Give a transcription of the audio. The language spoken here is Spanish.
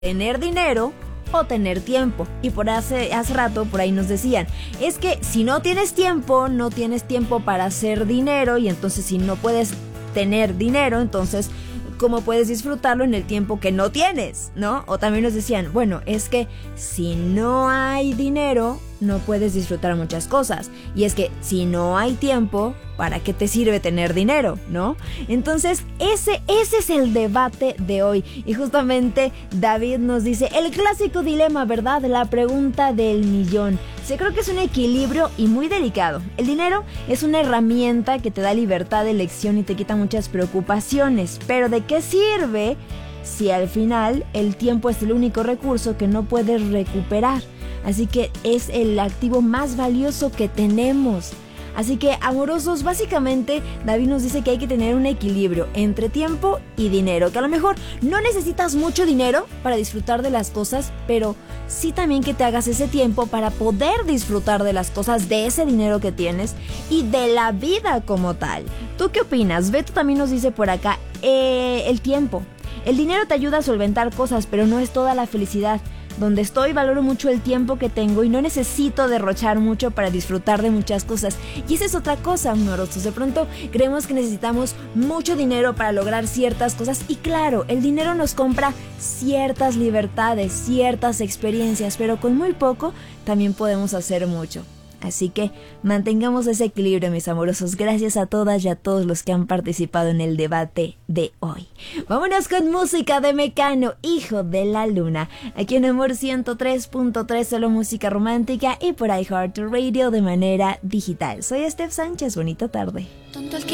tener dinero o tener tiempo. Y hace rato por ahí nos decían, es que si no tienes tiempo para hacer dinero, y entonces si no puedes tener dinero, entonces ¿cómo puedes disfrutarlo en el tiempo que no tienes, no? O también nos decían, bueno, es que si no hay dinero, no puedes disfrutar muchas cosas. Y es que si no hay tiempo, ¿para qué te sirve tener dinero, no? Entonces, ese es el debate de hoy. Y justamente David nos dice, el clásico dilema, ¿verdad? La pregunta del millón. Sí, creo que es un equilibrio y muy delicado. El dinero es una herramienta que te da libertad de elección y te quita muchas preocupaciones. Pero ¿de qué sirve si al final el tiempo es el único recurso que no puedes recuperar? Así que es el activo más valioso que tenemos. Así que, amorosos, básicamente David nos dice que hay que tener un equilibrio entre tiempo y dinero, que a lo mejor no necesitas mucho dinero para disfrutar de las cosas, pero sí también que te hagas ese tiempo para poder disfrutar de las cosas, de ese dinero que tienes y de la vida como tal. ¿Tú qué opinas? Beto también nos dice por acá, el tiempo. El dinero te ayuda a solventar cosas, pero no es toda la felicidad. Donde estoy valoro mucho el tiempo que tengo y no necesito derrochar mucho para disfrutar de muchas cosas. Y esa es otra cosa, amorosos. De pronto creemos que necesitamos mucho dinero para lograr ciertas cosas. Y claro, el dinero nos compra ciertas libertades, ciertas experiencias, pero con muy poco también podemos hacer mucho. Así que mantengamos ese equilibrio, mis amorosos. Gracias a todas y a todos los que han participado en el debate de hoy. Vámonos con música de Mecano, Hijo de la Luna. Aquí en Amor 103.3, solo música romántica y por iHeartRadio de manera digital. Soy Steph Sánchez, bonita tarde.